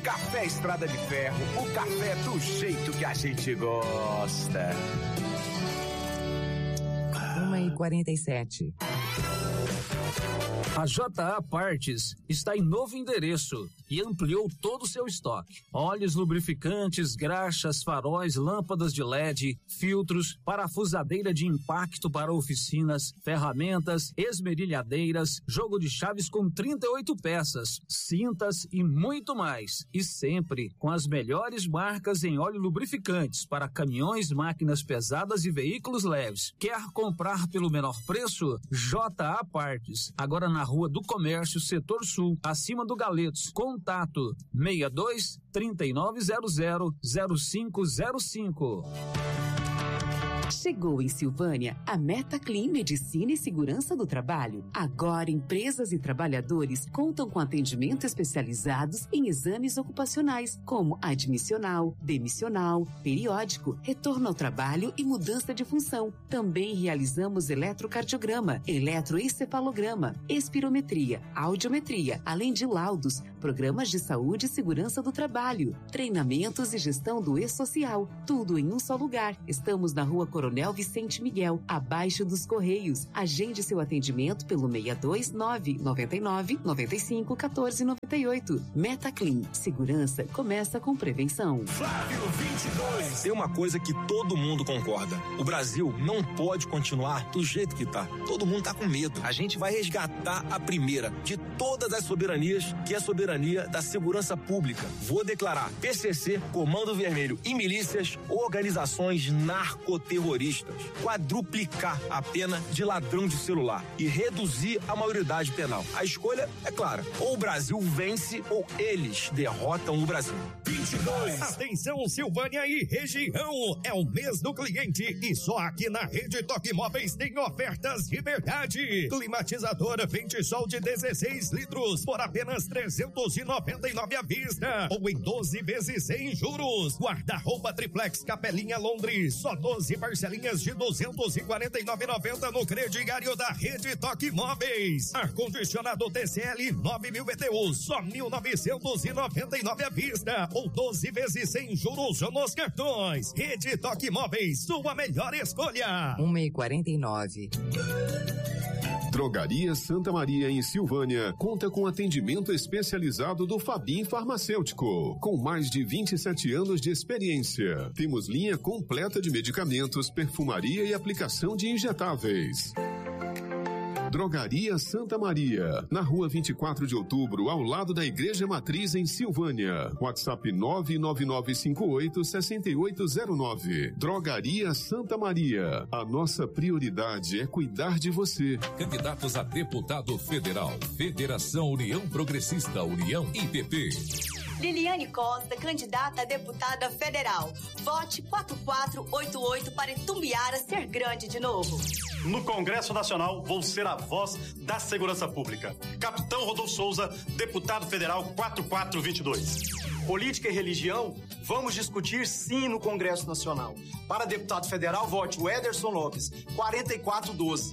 Café Estrada de Ferro, o café do jeito que a gente gosta. 1h47. A JA Partes está em novo endereço e ampliou todo o seu estoque. Óleos, lubrificantes, graxas, faróis, lâmpadas de LED, filtros, parafusadeira de impacto para oficinas, ferramentas, esmerilhadeiras, jogo de chaves com 38 peças, cintas e muito mais. E sempre com as melhores marcas em óleo lubrificantes para caminhões, máquinas pesadas e veículos leves. Quer comprar pelo menor preço? JA Partes. Agora na Rua do Comércio, Setor Sul, acima do Galetos. Contato 62 3900 0505. Chegou em Silvânia a MetaClean Medicina e Segurança do Trabalho. Agora, empresas e trabalhadores contam com atendimento especializados em exames ocupacionais, como admissional, demissional, periódico, retorno ao trabalho e mudança de função. Também realizamos eletrocardiograma, eletroencefalograma, espirometria, audiometria, além de laudos, programas de saúde e segurança do trabalho, treinamentos e gestão do e-social. Tudo em um só lugar. Estamos na Rua Coronel Vicente Miguel, abaixo dos Correios. Agende seu atendimento pelo 62999951498. MetaClean. Segurança começa com prevenção. Flávio 22. Tem uma coisa que todo mundo concorda. O Brasil não pode continuar do jeito que tá. Todo mundo tá com medo. A gente vai resgatar a primeira de todas as soberanias, que é a soberania da segurança pública. Vou declarar PCC, Comando Vermelho e milícias, organizações narcoterroristas. Quadruplicar a pena de ladrão de celular e reduzir a maioridade penal. A escolha é clara: ou o Brasil vence ou eles derrotam o Brasil. 22. Atenção, Silvânia e região, é o mês do cliente e só aqui na Rede Toque Móveis tem ofertas de verdade. Climatizadora Ventisol de 16 litros por apenas R$399 à vista ou em 12 vezes sem juros. Guarda-roupa triplex Capelinha Londres, só 12 parcelinhas de R$249,90 no crediário da Rede Toque Móveis. Ar-condicionado TCL 9.000 BTU, só R$1.999 à vista ou 12 vezes sem juros nos cartões. Rede Toque Móveis, sua melhor escolha. 1h49. Drogaria Santa Maria em Silvânia conta com atendimento especializado do Fabim Farmacêutico, com mais de 27 anos de experiência. Temos linha completa de medicamentos, perfumaria e aplicação de injetáveis. Drogaria Santa Maria, na Rua 24 de Outubro, ao lado da Igreja Matriz em Silvânia. WhatsApp 99958-6809. Drogaria Santa Maria. A nossa prioridade é cuidar de você. Candidatos a deputado federal. Federação União Progressista, União IPP. Liliane Costa, candidata a deputada federal. Vote 4488 para Itumbiara ser grande de novo. No Congresso Nacional, vou ser a voz da segurança pública. Capitão Rodolfo Souza, deputado federal 4422. Política e religião, vamos discutir sim no Congresso Nacional. Para deputado federal, vote o Ederson Lopes, 4412.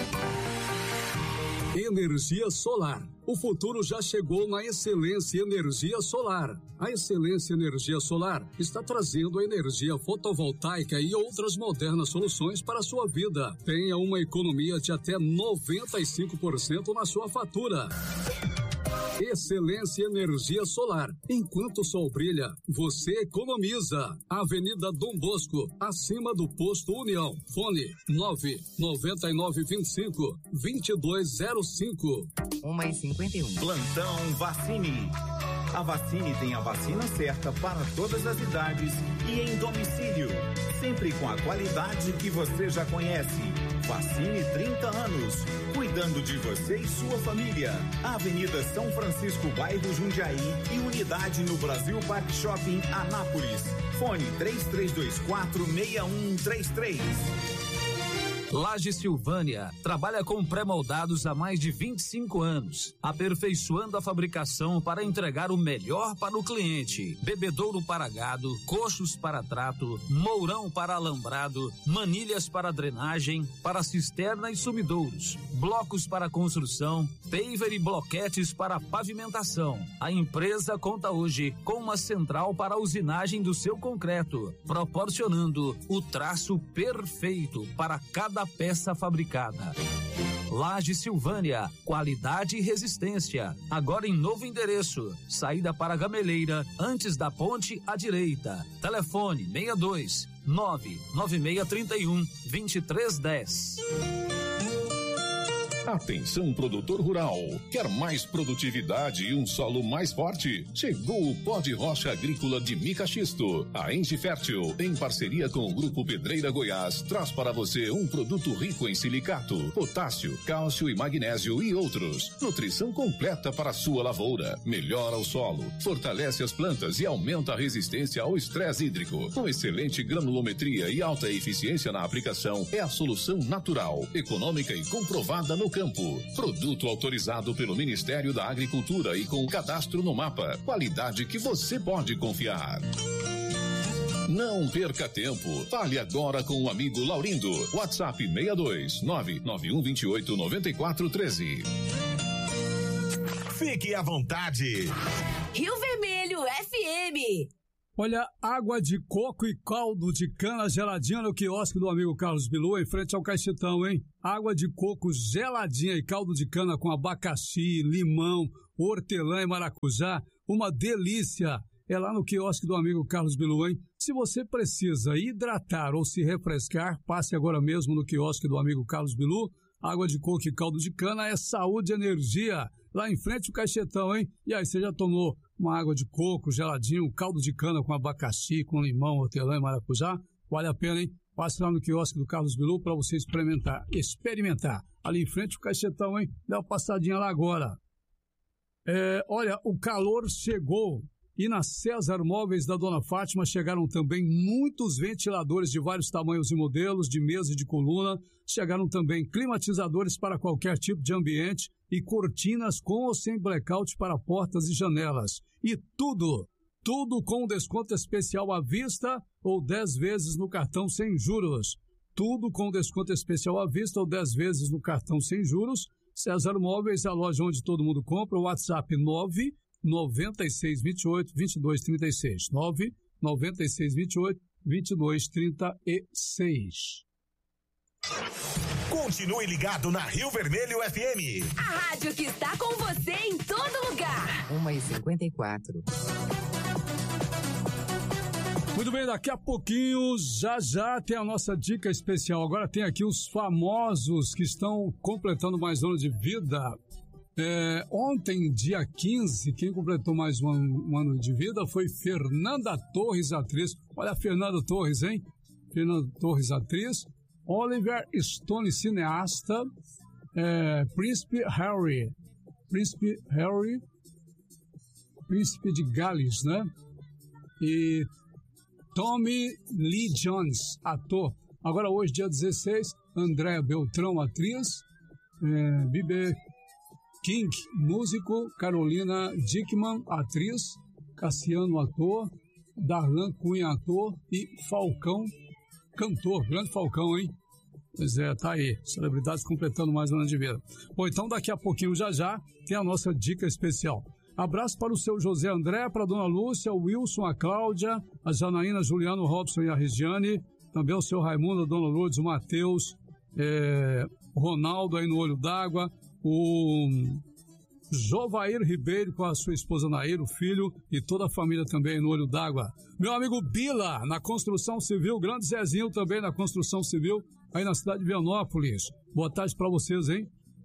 Energia solar. O futuro já chegou na Excelência Energia Solar. A Excelência Energia Solar está trazendo a energia fotovoltaica e outras modernas soluções para a sua vida. Tenha uma economia de até 95% na sua fatura. Excelência Energia Solar. Enquanto o sol brilha, você economiza. Avenida Dom Bosco, acima do Posto União. Fone 99925-2205. 1h51. Plantão Vacine. A Vacine tem a vacina certa para todas as idades e em domicílio, sempre com a qualidade que você já conhece. Vacine 30 anos, cuidando de você e sua família. Avenida São Francisco, bairro Jundiaí e unidade no Brasil Park Shopping, Anápolis. Fone 3324-6133. Laje Silvânia trabalha com pré-moldados há mais de 25 anos, aperfeiçoando a fabricação para entregar o melhor para o cliente. Bebedouro para gado, coxos para trato, mourão para alambrado, manilhas para drenagem, para cisterna e sumidouros, blocos para construção, paver e bloquetes para pavimentação. A empresa conta hoje com uma central para a usinagem do seu concreto, proporcionando o traço perfeito para cada peça fabricada. Laje Silvânia, qualidade e resistência. Agora em novo endereço. Saída para Gameleira, antes da ponte à direita. Telefone 62 99631 2310. Atenção, produtor rural. Quer mais produtividade e um solo mais forte? Chegou o pó de rocha agrícola de mica xisto. A Engie Fértil, em parceria com o Grupo Pedreira Goiás, traz para você um produto rico em silicato, potássio, cálcio e magnésio e outros. Nutrição completa para a sua lavoura. Melhora o solo, fortalece as plantas e aumenta a resistência ao estresse hídrico. Com excelente granulometria e alta eficiência na aplicação, é a solução natural, econômica e comprovada no campo. Produto autorizado pelo Ministério da Agricultura e com cadastro no mapa. Qualidade que você pode confiar. Não perca tempo. Fale agora com o amigo Laurindo. WhatsApp 62 99128 9413. Fique à vontade. Rio Vermelho FM. Olha, água de coco e caldo de cana geladinha no quiosque do amigo Carlos Bilu, em frente ao Caixetão, hein? Água de coco geladinha e caldo de cana com abacaxi, limão, hortelã e maracujá. Uma delícia! É lá no quiosque do amigo Carlos Bilu, hein? Se você precisa hidratar ou se refrescar, passe agora mesmo no quiosque do amigo Carlos Bilu. Água de coco e caldo de cana é saúde e energia. Lá em frente ao Caixetão, hein? E aí, você já tomou uma água de coco, geladinho, caldo de cana com abacaxi, com limão, hortelã e maracujá? Vale a pena, hein? Passe lá no quiosque do Carlos Bilu para você experimentar. Ali em frente ao Caixetão, hein? Dá uma passadinha lá agora. Olha, o calor chegou. E na César Móveis da Dona Fátima chegaram também muitos ventiladores de vários tamanhos e modelos, de mesa e de coluna. Chegaram também climatizadores para qualquer tipo de ambiente e cortinas com ou sem blackout para portas e janelas. E tudo com desconto especial à vista ou 10 vezes no cartão sem juros. Tudo com desconto especial à vista ou 10 vezes no cartão sem juros. César Móveis, a loja onde todo mundo compra. O WhatsApp 99628-2236. 99628-2236. Continue ligado na Rio Vermelho FM. A rádio que está com você em todo lugar. 1h54. Muito bem, daqui a pouquinho, já tem a nossa dica especial. Agora tem aqui os famosos que estão completando mais um ano de vida. Ontem, dia 15, quem completou mais um ano de vida foi Fernanda Torres, atriz. Olha a Fernanda Torres, hein? Fernanda Torres, atriz. Oliver Stone, cineasta. Príncipe de Gales, né? E Tommy Lee Jones, ator. Agora hoje, dia 16, Andréa Beltrão, atriz. Bibi King, músico. Carolina Dickman, atriz. Cassiano, ator. Darlan Cunha, ator. E Falcão, cantor. Grande Falcão, hein? Pois é, tá aí. Celebridades completando mais um ano de vida. Bom, então daqui a pouquinho, já tem a nossa dica especial. Abraço para o seu José André, para a dona Lúcia, o Wilson, a Cláudia, a Janaína, Juliano, Robson e a Regiane. Também o seu Raimundo, a dona Lourdes, o Matheus, o Ronaldo aí no Olho d'Água, o Jovair Ribeiro com a sua esposa Nair, o filho e toda a família também no Olho d'Água. Meu amigo Bila, na construção civil, grande Zezinho também na construção civil, aí na cidade de Vianópolis. Boa tarde para vocês, hein?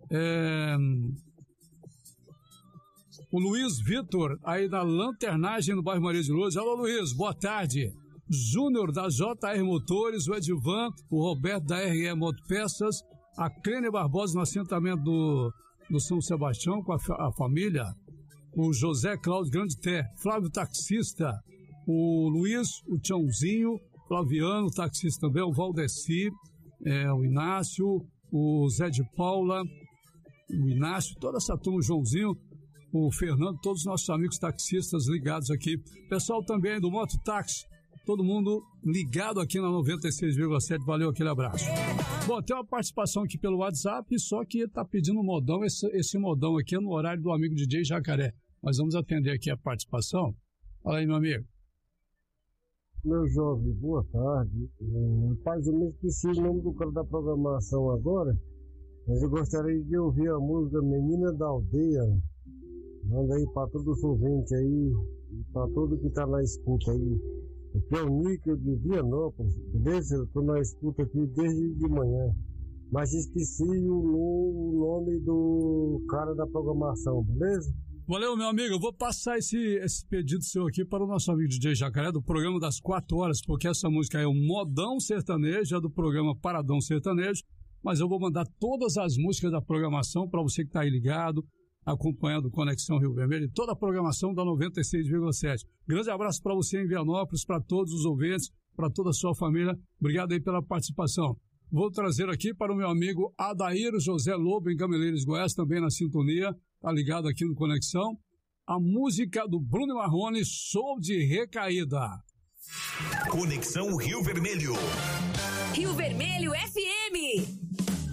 O Luiz Vitor, aí na Lanternagem no bairro Maria de Lourdes. Alô, Luiz, boa tarde. Júnior da JR Motores, o Edivan, o Roberto da RE Motopeças, a Clênia Barbosa no assentamento do São Sebastião com a família, o José Cláudio Grande Té, Flávio Taxista, o Luiz, o Tiãozinho, Flaviano, taxista também, o Valdeci, o Inácio, o Zé de Paula, o Inácio, toda essa turma, o Joãozinho, o Fernando, todos os nossos amigos taxistas ligados aqui. Pessoal também do Mototáxi, todo mundo ligado aqui na 96,7. Valeu, aquele abraço. Bom, tem uma participação aqui pelo WhatsApp, só que tá pedindo modão, esse modão aqui é no horário do amigo DJ Jacaré. Nós vamos atender aqui a participação. Fala aí, meu amigo. Meu jovem, boa tarde. Rapaz, eu me esqueci o nome do cara da programação agora, mas eu gostaria de ouvir a música Menina da Aldeia. Manda aí pra todos os ouvintes aí, pra todo que tá na escuta aí. Aqui é o Níquel de Vianópolis, beleza? Eu tô na escuta aqui desde de manhã, mas esqueci o nome do cara da programação, beleza? Valeu, meu amigo. Eu vou passar esse pedido seu aqui para o nosso amigo DJ Jacaré, do programa das 4 horas, porque essa música é o Modão Sertanejo, é do programa Paradão Sertanejo, mas eu vou mandar todas as músicas da programação para você que está aí ligado, acompanhando Conexão Rio Vermelho e toda a programação da 96,7. Grande abraço para você em Vianópolis, para todos os ouvintes, para toda a sua família. Obrigado aí pela participação. Vou trazer aqui para o meu amigo Adair José Lobo, em Cameleiros, Goiás, também na sintonia, tá ligado aqui no Conexão, a música do Bruno Marrone, Sou de Recaída. Conexão Rio Vermelho. Rio Vermelho FM.